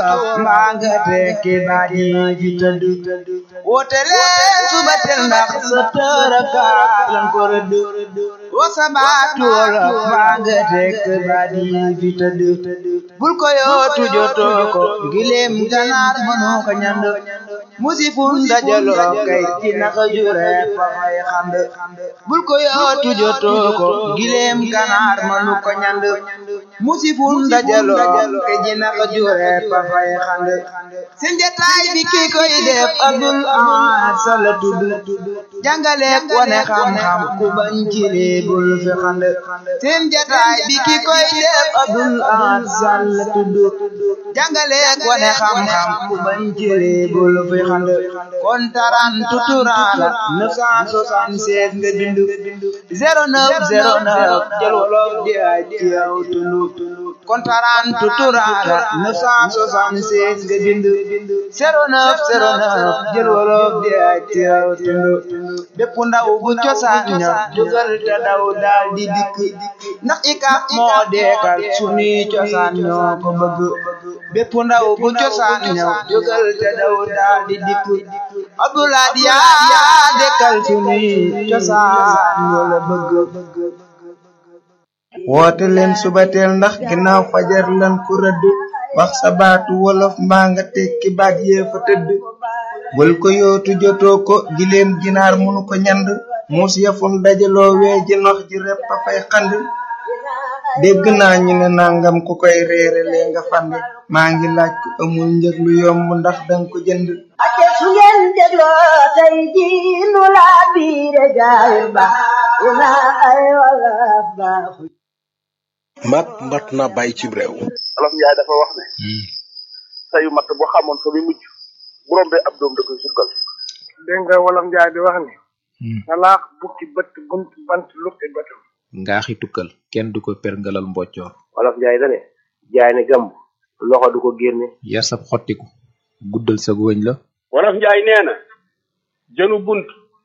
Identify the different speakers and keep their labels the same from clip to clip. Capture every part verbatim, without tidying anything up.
Speaker 1: maa nga tekki baaji fi tëdd woote leen suba teel ndax sa tëraka lan ko rëdd wa sabaatu wolof maa nga tekki baaji fi tëdd bul ko yootu jotoo ko gileem ganaar mënoo ko ñand musifun dajaloo kay ci naka jure fa fay xand bul ko yootu jotoo ko gileem ganaar mënu ko ñand musifun dajaloo kay ci naka jure fa fay xand seen jataay bi ki koy def Abdul Ahad Sall tudd jàngale wane xam-xam ku bañ ci lee bul fi xand seen jataay bi ki koy def Abdul Ahad Sall tudd jàngale wane xam-xam ku bañ ci lee bul fi xand kon taran tuturala neuf cent soixante-seize nga bindu zéro neuf zéro neuf jël wolof di ay ci yow tulu kon taran tuturala neuf cent soixante-seize nga bindu zéro neuf zéro neuf jël wolof di ay ci yow tulu bépp ndaw bu cosaan ña jógal te daw daal di dikk ndax ikap moo deekal sunuy cosaan ñoo ko bëgg bépp ndaw bu cosaan ña jógal te daw daal di dikk Abdoulaye yaa dekkal sunuy cosaan ñoo la bëgg woote leen subateel ndax ginnaaw fajar lan ku rëdd wax sa baatu wolof mbaa nga tekki baat yee fa tëdd bul ko yootu jotoo ko gileem ginaar munu ko ñand muus yafun dajaloo wee ji nox ji repp a fay xand dégg naa ñu ne nangam ku koy reere lee nga fande maa ngi laaj ko amul njëg lu yomb ndax danga ko jënd
Speaker 2: ake su ngeen dégloo tey ji nu laa biire jaayir ba ina ay wala baaxu
Speaker 3: mat mat na bàyyi ci réew
Speaker 4: Wolof Njaay dafa wax ne sayu mat boo xamoon fa muy mujj bu rombee ab doom da koy sukkal
Speaker 5: dégg nga Wolof Njaay di wax ne salaax bukki bët bunt bant lukki bëtam
Speaker 6: ngaaxi tukkal kenn du ko perngalal mboccoor
Speaker 4: Wolof Njaay dane jaay ne gàmb loxo du ko génne
Speaker 6: yar sab xottiku guddal sa wëñ la
Speaker 7: Wolof Njaay nee na jënu bunt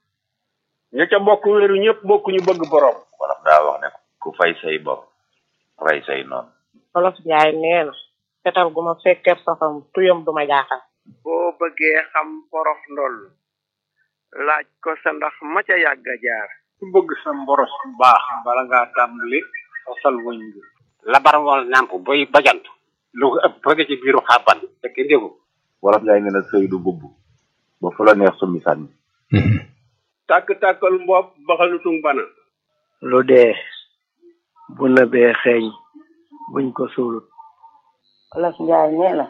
Speaker 7: ña ca bokk wéeru ñëpp bokk ñu bëgg borom
Speaker 8: Wolof daa wax ne ku fay say bor rey say noonu
Speaker 9: Wolof Njaay nee na fetal gu ma fekkee safam tuyam du ma jaaxal
Speaker 5: boo bëggee xam porof ndoll laaj ko sa ndax ma ca yàgg a jaar
Speaker 7: ku bëgg sa mboros bu baax bala ngaa tàmbali sosal wëñ bi labar wal nàmp boy bajant lu ko ëpp bëgg ci biiru xàbban fekk ndégu
Speaker 8: Wolof Njaay nee na sëy du bubb ba fu la neex summi sànni
Speaker 7: tàkk-tàkkal mbopp baxalutung bana
Speaker 5: lu dee bu nëbee xeeñ buñ ko suulut
Speaker 9: Wolof Njaay nee na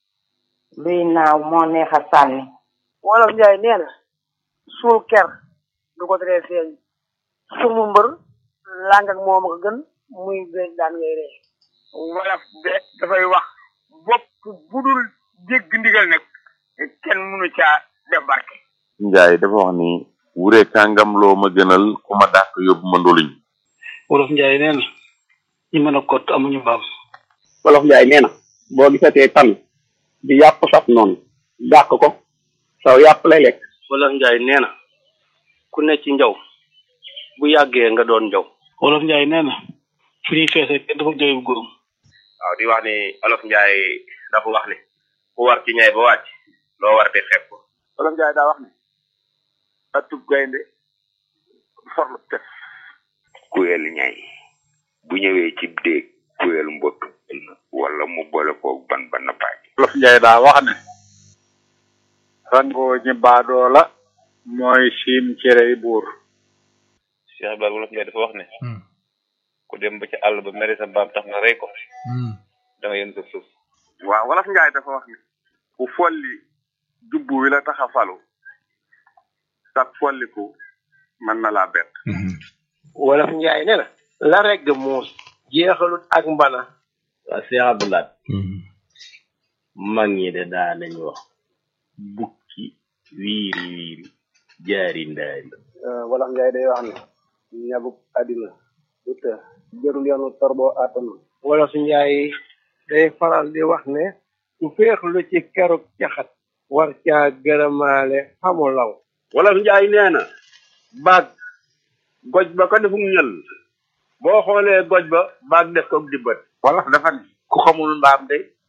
Speaker 9: luy naaw moo neex a sànni
Speaker 5: Wolof Njaay nee na suul ker du ko teree feeñ sumu mbër làng ak moom ko gën muy béy daan ngay ree Wolof de dafay wax bopp budul jégg ndigal nag kenn mënu caa def barke
Speaker 8: Njaay dafa wax ni wure kàngam loo ma gënal ku ma dàq yóbbu ma ndoluñ
Speaker 7: Wolof Njaay nee na ñi mën a kott amuñu mbaam
Speaker 4: Wolof Njaay nee na boo gisatee tan di yàpp saf noonu dàq ko saw yàpp lay lekk
Speaker 7: Wolof Njaay nee na ku ne ci njaw bu yàggee nga doon njaw Wolof Njaay nee na fu ñuy feese kenn dafa jooy góorum
Speaker 4: waaw di wax ni Wolof Njaay dafa wax ni ku war ci ñay ba wàcc loo war di xeeb ko Wolof Njaay daa wax ni atub gaynde forlu tef
Speaker 8: kuyel ñay bu ñëwee ci déeg kuyel mbott wala mu boole koog ban ban na paaj
Speaker 4: Wolof Njaay daa wax ne rangoo ñi baadoo la mooy siim cerey buur
Speaker 8: Cheikh Ibrahima Wolof Njaay dafa wax ne ku dem ba ci àll ba mere sa mbaam tax nga rey ko da nga yën sa suuf
Speaker 4: waaw Wolof Njaay dafa wax ne ku folli jubbu wi la tax a falu sax folliku mën na laa bett
Speaker 5: Wolof Njaay nee na la regg muus jeexalut ak mbana
Speaker 10: waa Cheikh Abdoulaye mag ñi de daa nañ wax bukki wiiri wiiri jaari ndaari
Speaker 4: Wolof Njaay day wax ne ñabuk àddina du të jërul yoonu torboo attanul
Speaker 5: Wolof Njaay day faral di wax ne ku féexlu ci keruk caxat war caa gërëmaale xamu law
Speaker 7: Wolof Njaay nee na baag goj ba ko defum ñël boo xoolee goj ba baag def ko di bët
Speaker 4: Wolof dafa ne ku xamul mbaam de